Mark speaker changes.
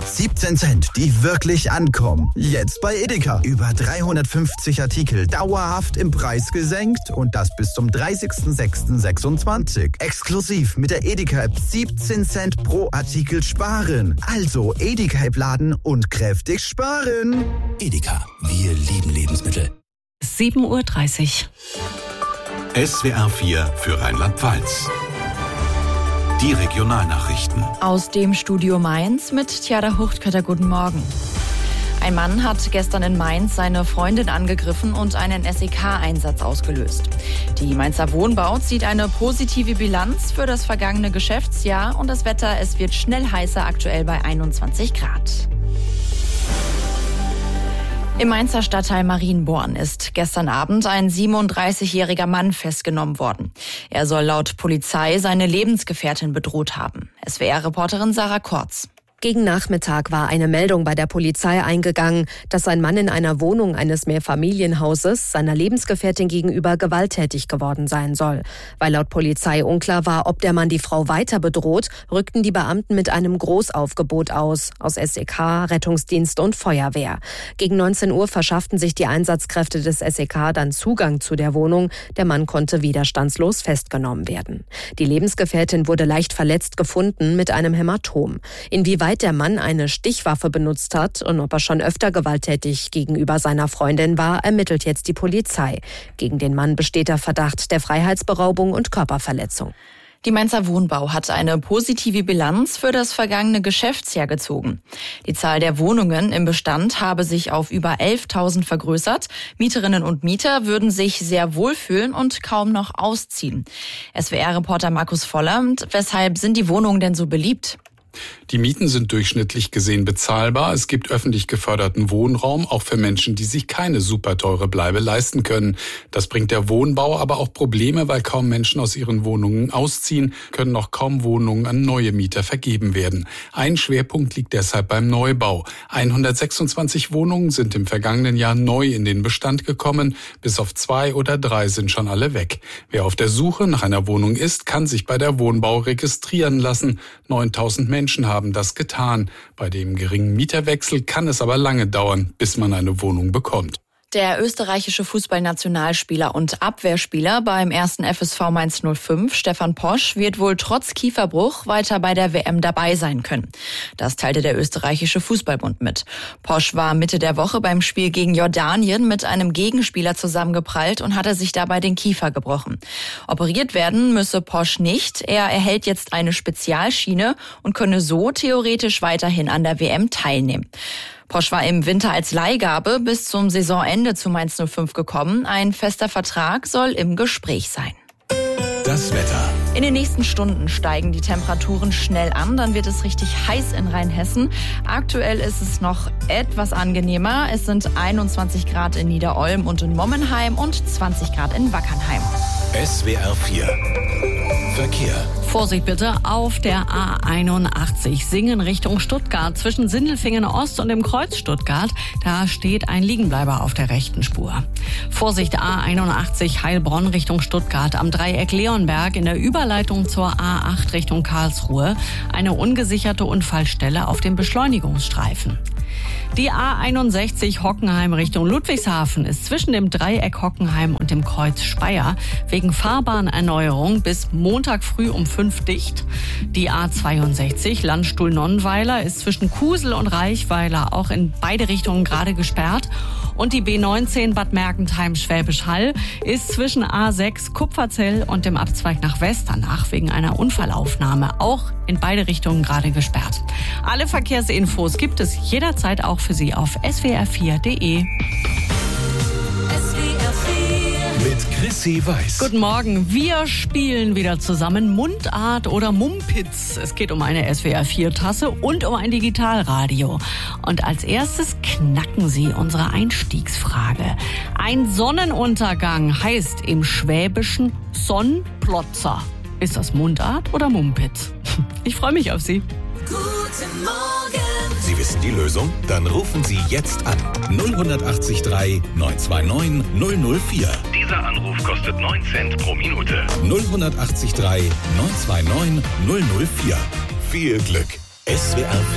Speaker 1: 17 Cent, die wirklich ankommen. Jetzt bei Edeka. Über 350 Artikel dauerhaft im Preis gesenkt und das bis zum 30.06.26. Exklusiv mit der Edeka-App 17 Cent pro Artikel sparen. Also Edeka-App laden und kräftig sparen.
Speaker 2: Edeka, wir lieben Lebensmittel.
Speaker 3: 7:30 Uhr.
Speaker 4: SWR 4 für Rheinland-Pfalz. Die Regionalnachrichten.
Speaker 3: Aus dem Studio Mainz mit Tjada Huchtkötter. Guten Morgen. Ein Mann hat gestern in Mainz seine Freundin angegriffen und einen SEK-Einsatz ausgelöst. Die Mainzer Wohnbau zieht eine positive Bilanz für das vergangene Geschäftsjahr und das Wetter, es wird schnell heißer, aktuell bei 21 Grad. Im Mainzer Stadtteil Marienborn ist gestern Abend ein 37-jähriger Mann festgenommen worden. Er soll laut Polizei seine Lebensgefährtin bedroht haben. SWR-Reporterin Sarah Kortz.
Speaker 5: Gegen Nachmittag war eine Meldung bei der Polizei eingegangen, dass ein Mann in einer Wohnung eines Mehrfamilienhauses seiner Lebensgefährtin gegenüber gewalttätig geworden sein soll. Weil laut Polizei unklar war, ob der Mann die Frau weiter bedroht, rückten die Beamten mit einem Großaufgebot aus SEK, Rettungsdienst und Feuerwehr. Gegen 19 Uhr verschafften sich die Einsatzkräfte des SEK dann Zugang zu der Wohnung. Der Mann konnte widerstandslos festgenommen werden. Die Lebensgefährtin wurde leicht verletzt gefunden mit einem Hämatom. Inwieweit der Mann eine Stichwaffe benutzt hat und ob er schon öfter gewalttätig gegenüber seiner Freundin war, ermittelt jetzt die Polizei. Gegen den Mann besteht der Verdacht der Freiheitsberaubung und Körperverletzung.
Speaker 3: Die Mainzer Wohnbau hat eine positive Bilanz für das vergangene Geschäftsjahr gezogen. Die Zahl der Wohnungen im Bestand habe sich auf über 11.000 vergrößert. Mieterinnen und Mieter würden sich sehr wohlfühlen und kaum noch ausziehen. SWR-Reporter Markus Voller, weshalb sind die Wohnungen denn so beliebt?
Speaker 6: Die Mieten sind durchschnittlich gesehen bezahlbar. Es gibt öffentlich geförderten Wohnraum, auch für Menschen, die sich keine super teure Bleibe leisten können. Das bringt der Wohnbau aber auch Probleme, weil kaum Menschen aus ihren Wohnungen ausziehen, können noch kaum Wohnungen an neue Mieter vergeben werden. Ein Schwerpunkt liegt deshalb beim Neubau. 126 Wohnungen sind im vergangenen Jahr neu in den Bestand gekommen. Bis auf 2 oder 3 sind schon alle weg. Wer auf der Suche nach einer Wohnung ist, kann sich bei der Wohnbau registrieren lassen. 9.000 Menschen haben das getan. Bei dem geringen Mieterwechsel kann es aber lange dauern, bis man eine Wohnung bekommt.
Speaker 3: Der österreichische Fußballnationalspieler und Abwehrspieler beim 1. FSV Mainz 05, Stefan Posch, wird wohl trotz Kieferbruch weiter bei der WM dabei sein können. Das teilte der österreichische Fußballbund mit. Posch war Mitte der Woche beim Spiel gegen Jordanien mit einem Gegenspieler zusammengeprallt und hatte sich dabei den Kiefer gebrochen. Operiert werden müsse Posch nicht. Er erhält jetzt eine Spezialschiene und könne so theoretisch weiterhin an der WM teilnehmen. Posch war im Winter als Leihgabe bis zum Saisonende zu Mainz 05 gekommen. Ein fester Vertrag soll im Gespräch sein.
Speaker 4: Das Wetter.
Speaker 3: In den nächsten Stunden steigen die Temperaturen schnell an, dann wird es richtig heiß in Rheinhessen. Aktuell ist es noch etwas angenehmer. Es sind 21 Grad in Niederolm und in Mommenheim und 20 Grad in Wackernheim.
Speaker 4: SWR 4 Verkehr.
Speaker 7: Vorsicht bitte auf der A81 Singen Richtung Stuttgart zwischen Sindelfingen Ost und dem Kreuz Stuttgart. Da steht ein Liegenbleiber auf der rechten Spur. Vorsicht A81 Heilbronn Richtung Stuttgart am Dreieck Leonberg in der Überleitung zur A8 Richtung Karlsruhe. Eine ungesicherte Unfallstelle auf dem Beschleunigungsstreifen. Die A61 Hockenheim Richtung Ludwigshafen ist zwischen dem Dreieck Hockenheim und dem Kreuz Speyer wegen Fahrbahnerneuerung bis Montag früh um 5 dicht. Die A62 Landstuhl-Nonnweiler ist zwischen Kusel und Reichweiler auch in beide Richtungen gerade gesperrt. Und die B19 Bad Mergentheim-Schwäbisch Hall ist zwischen A6 Kupferzell und dem Abzweig nach Westernach wegen einer Unfallaufnahme auch in beide Richtungen gerade gesperrt. Alle Verkehrsinfos gibt es jederzeit auch für Sie auf swr4.de.
Speaker 4: Mit Chrissy Weiß.
Speaker 7: Guten Morgen, wir spielen wieder zusammen Mundart oder Mumpitz. Es geht um eine SWR4-Tasse und um ein Digitalradio. Und als erstes knacken Sie unsere Einstiegsfrage. Ein Sonnenuntergang heißt im Schwäbischen Sonnplotzer. Ist das Mundart oder Mumpitz? Ich freue mich auf Sie.
Speaker 8: Guten Morgen.
Speaker 4: Sie wissen die Lösung? Dann rufen Sie jetzt an. 08039 929 004.
Speaker 9: Dieser Anruf kostet 9 Cent pro Minute.
Speaker 4: 08039 929 004. Viel Glück. SWR4.